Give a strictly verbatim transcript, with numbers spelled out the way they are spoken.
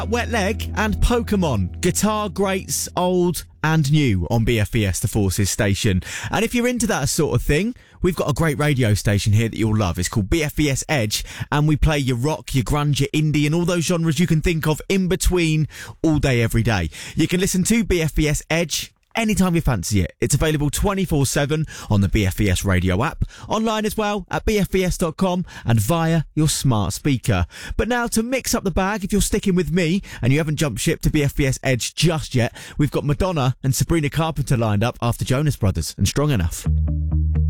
Wet Leg and Pokemon. Guitar greats, old and new on B F B S, the Forces station. And if you're into that sort of thing, we've got a great radio station here that you'll love. It's called B F B S Edge, and we play your rock, your grunge, your indie, and all those genres you can think of in between all day, every day. You can listen to B F B S Edge anytime you fancy it. It's available twenty-four seven on the B F B S radio app, online as well at b f b s dot com and via your smart speaker. But now, to mix up the bag, if you're sticking with me and you haven't jumped ship to B F B S Edge just yet, we've got Madonna and Sabrina Carpenter lined up after Jonas Brothers and Strong Enough.